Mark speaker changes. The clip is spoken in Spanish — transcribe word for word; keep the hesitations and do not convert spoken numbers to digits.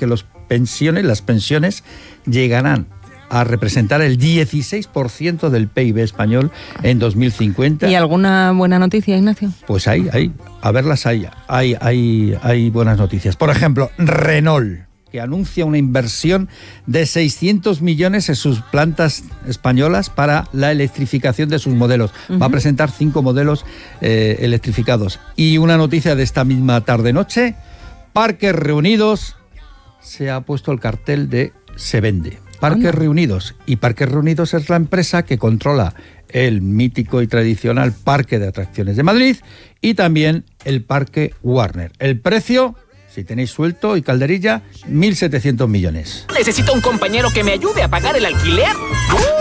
Speaker 1: que los pensiones, las pensiones llegarán a representar el dieciséis por ciento del P I B español en dos mil cincuenta.
Speaker 2: ¿Y alguna buena noticia, Ignacio?
Speaker 1: Pues hay, hay, a verlas hay, hay, hay, hay buenas noticias. Por ejemplo, Renault, que anuncia una inversión de seiscientos millones en sus plantas españolas para la electrificación de sus modelos. Uh-huh. Va a presentar cinco modelos eh, electrificados. Y una noticia de esta misma tarde-noche, Parques Reunidos se ha puesto el cartel de se vende. Parques Reunidos. Y Parques Reunidos es la empresa que controla el mítico y tradicional Parque de Atracciones de Madrid y también el Parque Warner. El precio, si tenéis suelto y calderilla, mil setecientos millones.
Speaker 3: Necesito un compañero que me ayude a pagar el alquiler.